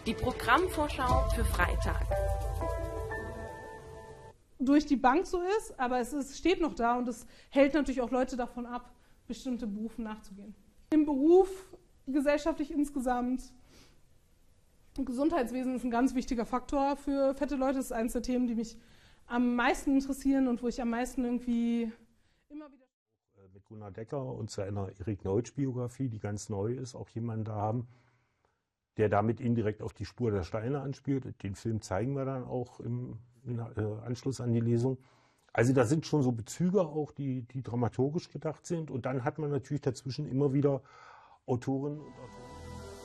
Die Programmvorschau für Freitag. Durch die Bank so ist, aber steht noch da und es hält natürlich auch Leute davon ab, bestimmte Berufen nachzugehen. Im Beruf, gesellschaftlich insgesamt, Gesundheitswesen ist ein ganz wichtiger Faktor für fette Leute. Das ist eines der Themen, die mich am meisten interessieren und wo ich am meisten irgendwie immer wieder... Mit Gunnar Decker und seiner Erik Neutsch-Biografie, die ganz neu ist, auch jemanden da haben, der damit indirekt auf die Spur der Steine anspielt. Den Film zeigen wir dann auch im Anschluss an die Lesung. Also da sind schon so Bezüge auch, die dramaturgisch gedacht sind. Und dann hat man natürlich dazwischen immer wieder Autorinnen und Autoren.